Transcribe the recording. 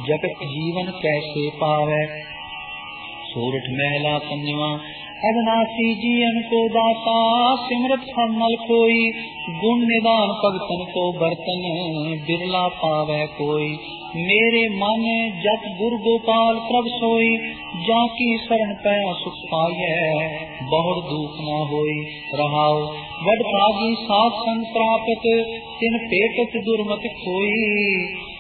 जगत जीवन कैसे पावे। सोरठ महला पंजवा। अविनाशी जीवन को दाता सिमरत फल नल कोई। गुण निदान भगतन को बर्तन बिरला पावे कोई। मेरे मन जप गुर गोपाल प्रभ सोई। जाकी शरण पै सुख पाइै बहुत दुख न होई। रहाओ वड भागी साध संग प्राप्त तिन पेटत दुर्मत खोई।